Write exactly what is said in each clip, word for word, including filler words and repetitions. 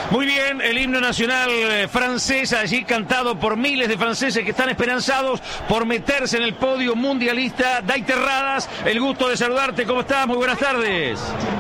Muy bien, el himno nacional eh, francés, allí cantado por miles de franceses que están esperanzados por meterse en el podio mundialista. Day Terradas, el gusto de saludarte. ¿Cómo estás? Muy buenas tardes.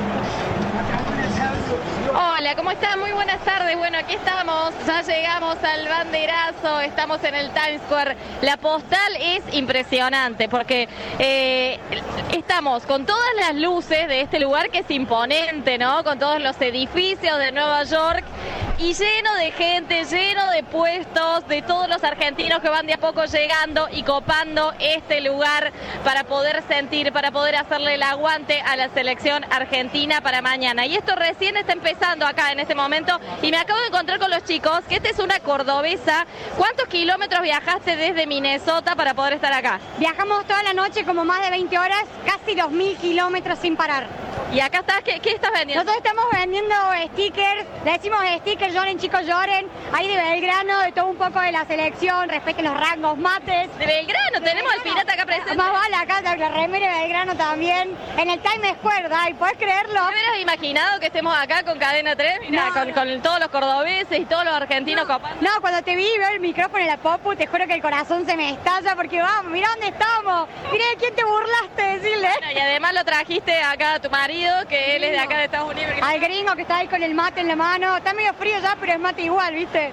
Hola, ¿cómo están? Muy buenas tardes. Bueno, aquí estamos, ya llegamos al banderazo, estamos en el Times Square. La postal es impresionante porque eh, estamos con todas las luces de este lugar que es imponente, ¿no? Con todos los edificios de Nueva York y lleno de gente, lleno de puestos, de todos los argentinos que van de a poco llegando y copando este lugar para poder sentir, para poder hacerle el aguante a la selección argentina para mañana. Y esto recién está empezando acá en este momento y me acabo de encontrar con los chicos que esta es una cordobesa. ¿Cuántos kilómetros viajaste desde Minnesota para poder estar acá? Viajamos toda la noche, como más de veinte horas, casi dos mil kilómetros sin parar. Y acá estás, ¿qué, qué estás vendiendo? Nosotros estamos vendiendo stickers, le decimos stickers, lloren chicos lloren, ahí de Belgrano, de todo un poco de la selección, respeten los rangos, mates. De Belgrano, de tenemos Belgrano. El pirata acá presente. Más vale acá, la remera de Belgrano también, en el Times Square, Dai, ¿puedes creerlo? ¿Te hubieras imaginado que estemos acá con Cadena tres? Mirá, no, con, con todos los cordobeses y todos los argentinos no, copando. No, cuando te vi ver el micrófono en la popu, te juro que el corazón se me estalla porque vamos, mirá dónde estamos, mirá de quién te burlaste, decirle. Bueno, y además lo trajiste acá a tu marido, que él es de acá de Estados Unidos. Al gringo que está ahí con el mate en la mano, está medio frío ya, pero es mate igual, ¿viste?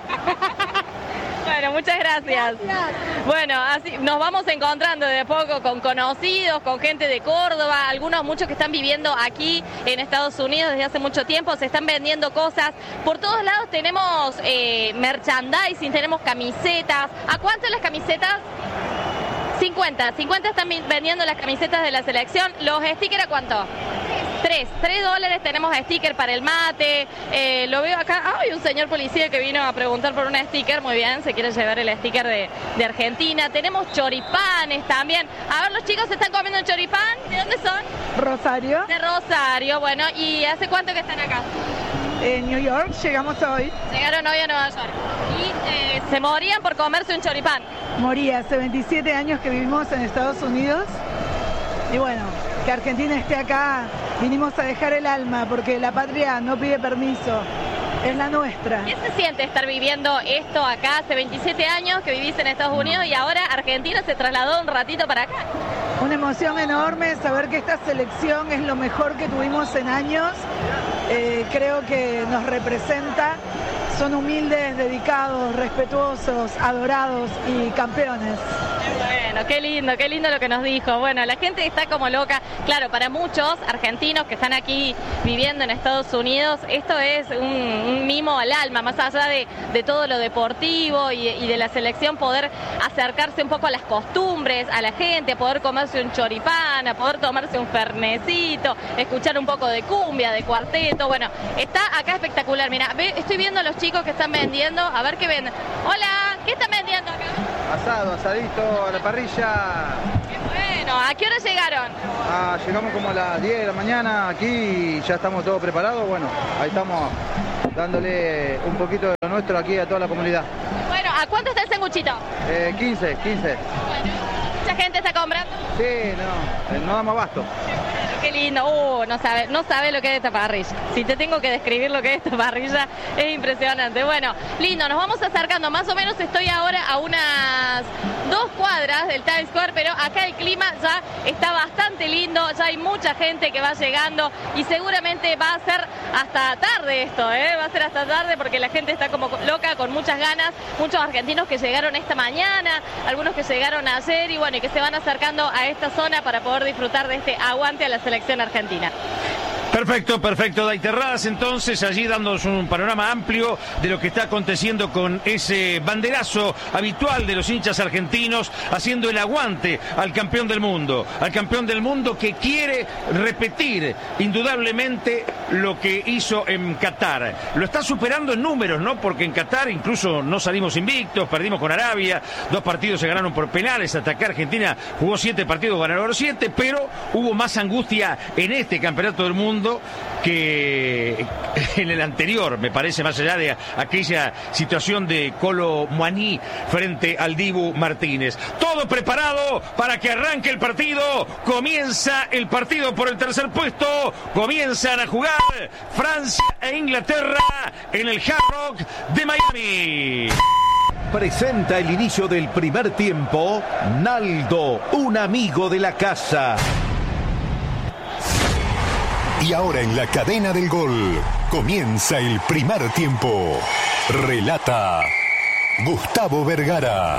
Bueno, muchas gracias. gracias. Bueno, así nos vamos encontrando de a poco con conocidos, con gente de Córdoba, algunos muchos que están viviendo aquí en Estados Unidos desde hace mucho tiempo, se están vendiendo cosas. Por todos lados tenemos eh, merchandising, tenemos camisetas. ¿A cuánto las camisetas? cincuenta. cincuenta están vendiendo las camisetas de la selección. ¿Los stickers a cuánto? Tres. Tres dólares tenemos sticker para el mate. Eh, lo veo acá. Ah, hay un señor policía que vino a preguntar por un sticker. Muy bien, se quiere llevar el sticker de, de Argentina. Tenemos choripanes también. A ver, los chicos se están comiendo choripán. ¿De dónde son? Rosario. De Rosario. Bueno, ¿y hace cuánto que están acá? En New York, llegamos hoy. Llegaron hoy a Nueva York. Y eh, se morían por comerse un choripán. Moría, hace veintisiete años que vivimos en Estados Unidos. Y bueno, que Argentina esté acá, vinimos a dejar el alma, porque la patria no pide permiso, es la nuestra. ¿Qué se siente estar viviendo esto acá? Hace veintisiete años que vivís en Estados Unidos y ahora Argentina se trasladó un ratito para acá. Una emoción enorme, saber que esta selección es lo mejor que tuvimos en años. Eh, creo que nos representa, son humildes, dedicados, respetuosos, adorados y campeones. Bueno, qué lindo, qué lindo lo que nos dijo. Bueno, la gente está como loca. Claro, para muchos argentinos que están aquí viviendo en Estados Unidos, esto es un, un mimo al alma, más allá de, de todo lo deportivo y, y de la selección, poder acercarse un poco a las costumbres, a la gente, a poder comerse un choripán, a poder tomarse un fernecito, escuchar un poco de cumbia, de cuarteto. Bueno, está acá espectacular. Mira, ve, estoy viendo a los chicos que están vendiendo, a ver qué venden. Hola, ¿qué están vendiendo acá? Asado, asadito, a la parrilla. Qué bueno, ¿a qué hora llegaron? Ah, llegamos como a las diez de la mañana aquí, ya estamos todos preparados. Bueno, ahí estamos dándole un poquito de lo nuestro aquí a toda la comunidad. Bueno, ¿a cuánto está el sanguchito? Eh, quince, quince. Bueno, ¿mucha gente está comprando? Sí, no, no damos abasto. Qué lindo, uh, no sabe, no sabe lo que es esta parrilla. Si te tengo que describir lo que es esta parrilla, es impresionante. Bueno, lindo, nos vamos acercando. Más o menos estoy ahora a unas dos cuadras del Times Square, pero acá el clima ya está bastante lindo, ya hay mucha gente que va llegando y seguramente va a ser hasta tarde esto, ¿eh? Va a ser hasta tarde porque la gente está como loca, con muchas ganas. Muchos argentinos que llegaron esta mañana, algunos que llegaron ayer y bueno, y que se van acercando a esta zona para poder disfrutar de este aguante a la selección argentina. Perfecto, perfecto. Day Terradas, entonces, allí dándonos un panorama amplio de lo que está aconteciendo con ese banderazo habitual de los hinchas argentinos, haciendo el aguante al campeón del mundo, al campeón del mundo que quiere repetir indudablemente lo que hizo en Qatar. Lo está superando en números, ¿no? Porque en Qatar incluso no salimos invictos, perdimos con Arabia, dos partidos se ganaron por penales, hasta acá Argentina jugó siete partidos, ganaron siete, pero hubo más angustia en este campeonato del mundo fondo que en el anterior, me parece, más allá de aquella situación de Colo Muaní frente al Dibu Martínez. Todo preparado para que arranque el partido. Comienza el partido por el tercer puesto. Comienzan a jugar Francia e Inglaterra en el Hard Rock de Miami. Presenta el inicio del primer tiempo Naldo, un amigo de la casa. Y ahora en la cadena del gol comienza el primer tiempo. Relata Gustavo Vergara.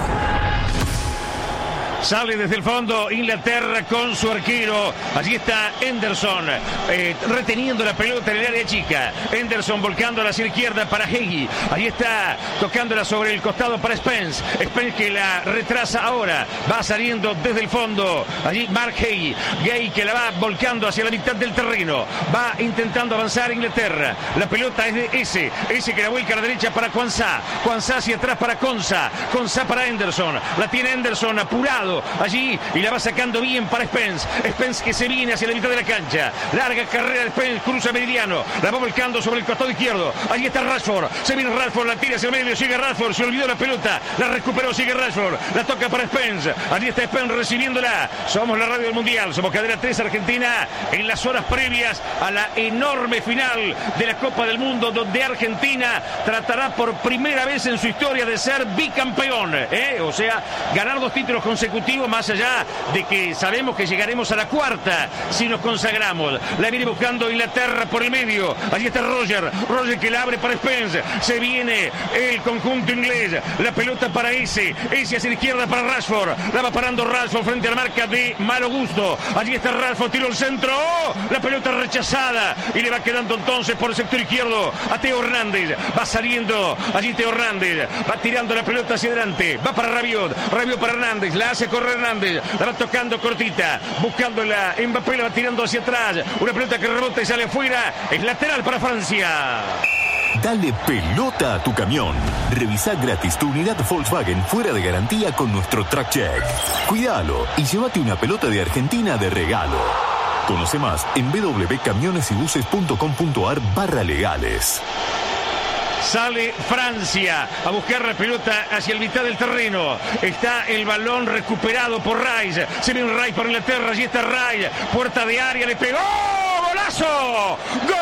Sale desde el fondo Inglaterra con su arquero. Allí está Henderson eh, reteniendo la pelota en el área chica. Henderson volcándola hacia la izquierda para Heggie. Allí está tocándola sobre el costado para Spence. Spence que la retrasa ahora. Va saliendo desde el fondo. Allí Mark Heggie. Gay que la va volcando hacia la mitad del terreno. Va intentando avanzar Inglaterra. La pelota es de ese. Ese que la vuelca a la derecha para Quansah. Quansah hacia atrás para Konsa. Konsa para Henderson. La tiene Henderson apurado allí y la va sacando bien para Spence. Spence que se viene hacia la mitad de la cancha. Larga carrera de Spence, cruza Meridiano, la va volcando sobre el costado izquierdo. Allí está Rashford, se viene Rashford, la tira hacia el medio, sigue Rashford, se olvidó la pelota, la recuperó, sigue Rashford, la toca para Spence. Allí está Spence recibiéndola. Somos la radio del Mundial, somos Cadena tres Argentina en las horas previas a la enorme final de la Copa del Mundo, donde Argentina tratará por primera vez en su historia de ser bicampeón, ¿eh? O sea, ganar dos títulos consecutivos, más allá de que sabemos que llegaremos a la cuarta si nos consagramos. La viene buscando Inglaterra por el medio. Allí está Roger, Roger que la abre para Spence. Se viene el conjunto inglés. La pelota para ese, ese hacia la izquierda para Rashford. La va parando Rashford frente a la marca de Malo Gusto. Allí está Rashford, tiro el centro. ¡Oh! La pelota rechazada y le va quedando entonces por el sector izquierdo a Teo Hernández. Va saliendo allí Teo Hernández. Va tirando la pelota hacia adelante. Va para Rabiot. Rabiot para Hernández. La hace corre Hernández, la va tocando cortita, buscándola, Mbappé la va tirando hacia atrás, una pelota que rebota y sale afuera, es lateral para Francia. Dale pelota a tu camión. Revisa gratis tu unidad Volkswagen fuera de garantía con nuestro Track Check. Cuídalo y llévate una pelota de Argentina de regalo. Conoce más en w w w punto camiones y buses punto com punto a r barra legales. Sale Francia a buscar la pelota hacia el mitad del terreno. Está el balón recuperado por Rice. Se viene Rice para Inglaterra. Allí está Rice. Puerta de área. Le pegó. ¡Golazo! ¡Gol!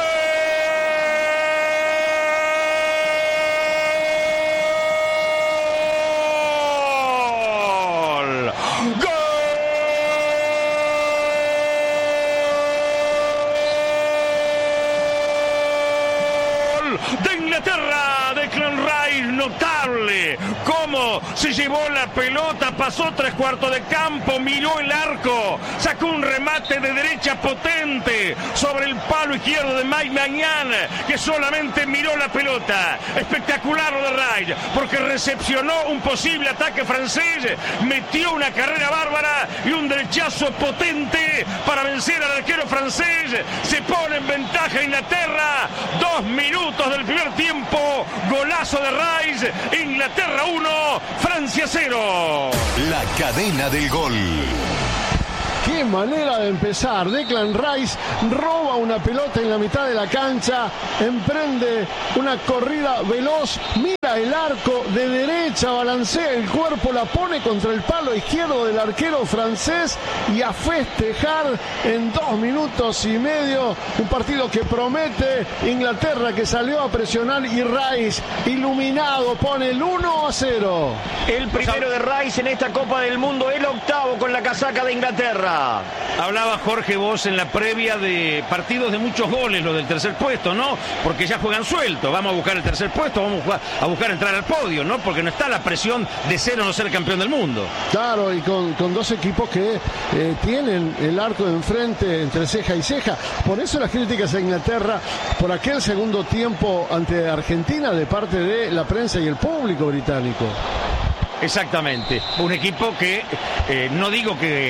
De Inglaterra, Declan Rice, notable cómo se llevó la pelota, pasó tres cuartos de campo, miró el arco, sacó un remate de derecha potente sobre el palo izquierdo de Mike Maignan, que solamente miró la pelota. Espectacular lo de Rice, porque recepcionó un posible ataque francés, metió una carrera bárbara y un derechazo potente para vencer al arquero francés. Se pone en ventaja Inglaterra, dos minutos del primer tiempo, golazo de Rice, Inglaterra uno, Francia cero. La cadena del gol. Qué manera de empezar. Declan Rice roba una pelota en la mitad de la cancha, emprende una corrida veloz, mira el arco de derecha, balancea el cuerpo, la pone contra el palo izquierdo del arquero francés y a festejar en dos minutos y medio. Un partido que promete. Inglaterra que salió a presionar y Rice, iluminado, pone el uno a cero. El primero de Rice en esta Copa del Mundo, el octavo con la casaca de Inglaterra. Hablaba Jorge vos en la previa de partidos de muchos goles, lo del tercer puesto, ¿no? Porque ya juegan suelto, vamos a buscar el tercer puesto, vamos a buscar entrar al podio, ¿no? Porque no está la presión de ser o no ser campeón del mundo. Claro, y con, con dos equipos que eh, tienen el arco de enfrente entre ceja y ceja. Por eso las críticas a Inglaterra por aquel segundo tiempo ante Argentina de parte de la prensa y el público británico. Exactamente, un equipo que eh, no digo que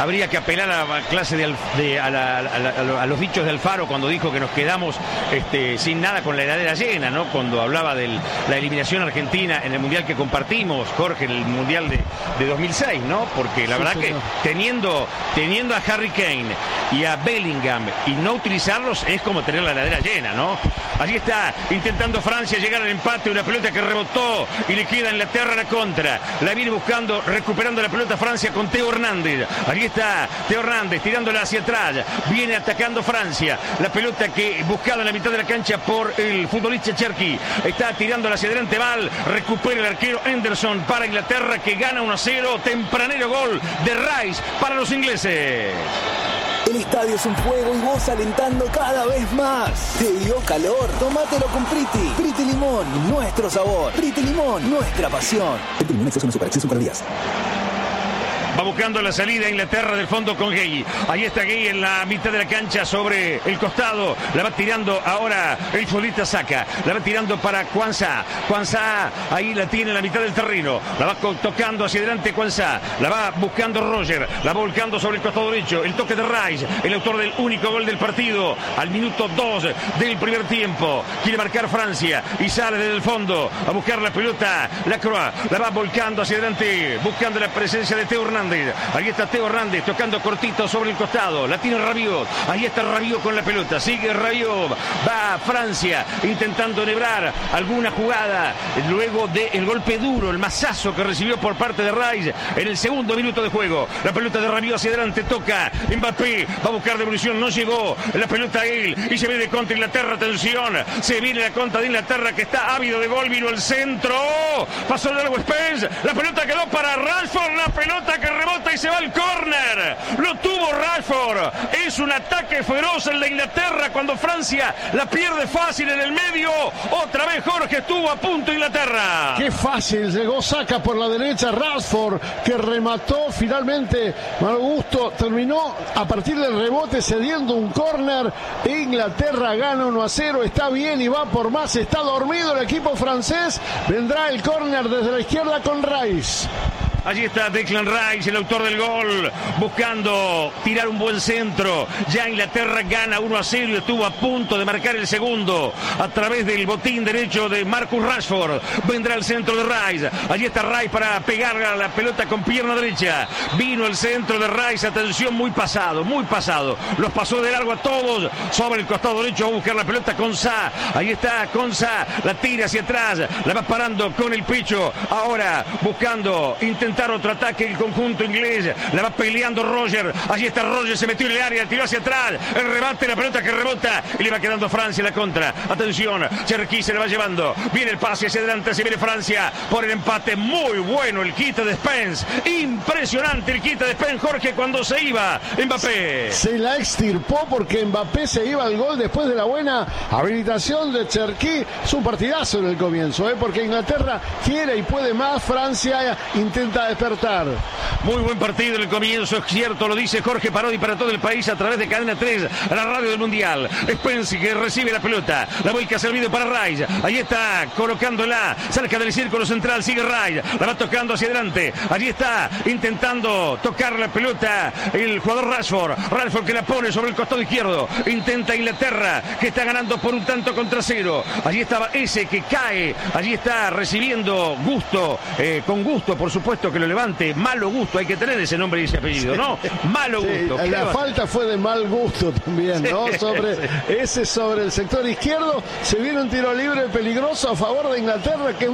habría que apelar a la clase de, de a, la, a, la, a los dichos de Alfaro cuando dijo que nos quedamos este, sin nada con la heladera llena, ¿no? Cuando hablaba de la eliminación argentina en el mundial que compartimos, Jorge, en el mundial de, de dos mil seis, ¿no? Porque la sí, verdad señor. que teniendo, teniendo a Harry Kane y a Bellingham y no utilizarlos es como tener la heladera llena, ¿no? Allí está intentando Francia llegar al empate, una pelota que rebotó y le queda en la tierra la contra. La viene buscando, recuperando la pelota Francia con Teo Hernández. Allí está Teo Hernández tirándola hacia atrás. Viene atacando Francia. La pelota que buscada en la mitad de la cancha por el futbolista Cherki. Está tirándola hacia adelante Val. Recupera el arquero Henderson para Inglaterra que gana uno a cero. Tempranero gol de Rice para los ingleses. El estadio es un fuego y vos alentando cada vez más. ¿Te dio calor? Tómatelo con Priti. Priti Limón, nuestro sabor. Priti Limón, nuestra pasión. Priti Limón, exceso no supera, exceso para días. Va buscando la salida Inglaterra del fondo con Gay. Ahí está Gay en la mitad de la cancha sobre el costado. La va tirando ahora el futbolista Saka. La va tirando para Kwanza. Kwanza ahí la tiene en la mitad del terreno. La va tocando hacia adelante Kwanza. La va buscando Roger. La va volcando sobre el costado derecho. El toque de Rice, el autor del único gol del partido. Al minuto dos del primer tiempo. Quiere marcar Francia y sale desde el fondo a buscar la pelota. Lacroix la va volcando hacia adelante. Buscando la presencia de Teo Hernández. Ahí está Teo Hernández tocando cortito sobre el costado. La tiene Rabiot. Ahí está Rabiot con la pelota. Sigue Rabiot. Va a Francia intentando enhebrar alguna jugada. Luego del golpe duro, el mazazo que recibió por parte de Rice en el segundo minuto de juego. La pelota de Rabiot hacia adelante. Toca Mbappé. Va a buscar devolución. No llegó. La pelota a él. Y se viene contra Inglaterra. Atención. Se viene la contra de Inglaterra que está ávido de gol. Vino el centro. Pasó el largo Spence. La pelota quedó para Rashford. La pelota que rebota y se va al córner. Lo tuvo Rashford. Es un ataque feroz el de Inglaterra cuando Francia la pierde fácil en el medio. Otra vez Jorge estuvo a punto Inglaterra. Qué fácil. Llegó Saka por la derecha. Rashford que remató finalmente. Mal gusto. Terminó a partir del rebote cediendo un córner. Inglaterra gana uno a cero. Está bien y va por más. Está dormido el equipo francés. Vendrá el córner desde la izquierda con Rice. Allí está Declan Rice, el autor del gol, buscando tirar un buen centro. Ya Inglaterra gana uno a cero y estuvo a punto de marcar el segundo a través del botín derecho de Marcus Rashford. Vendrá el centro de Rice. Allí está Rice para pegar a la pelota con pierna derecha. Vino el centro de Rice, atención, muy pasado, muy pasado. Los pasó de largo a todos. Sobre el costado derecho a buscar la pelota con Sa. Ahí está con Sa, la tira hacia atrás, la va parando con el pecho. Ahora buscando intentar otro ataque el conjunto inglés. La va peleando Roger. Allí está Roger, se metió en el área, tiró hacia atrás. El rebate, la pelota que rebota y le va quedando Francia la contra. Atención, Cherki se le va llevando. Viene el pase hacia adelante, se viene Francia por el empate. Muy bueno el quite de Spence. Impresionante el quite de Spence, Jorge, cuando se iba Mbappé. Se la extirpó porque Mbappé se iba al gol después de la buena habilitación de Cherki. Es un partidazo en el comienzo, ¿eh? Porque Inglaterra quiere y puede más. Francia intenta despertar. Muy buen partido en el comienzo, es cierto, lo dice Jorge Parodi para todo el país a través de Cadena tres, la radio del Mundial. Spence que recibe la pelota, la vuelca servido para Rice. Ahí está colocándola cerca del círculo central, sigue Rice, la va tocando hacia adelante. Allí está intentando tocar la pelota el jugador Rashford. Rashford que la pone sobre el costado izquierdo. Intenta Inglaterra que está ganando por un tanto contra cero. Allí estaba ese que cae. Allí está recibiendo Gusto, eh, con gusto por supuesto que lo levante. Malo Gusto, hay que tener ese nombre y ese apellido, ¿no? Malo Gusto. Sí, la falta fue de mal gusto también, ¿no? Sí, sobre sí. Ese sobre el sector izquierdo se viene un tiro libre peligroso a favor de Inglaterra que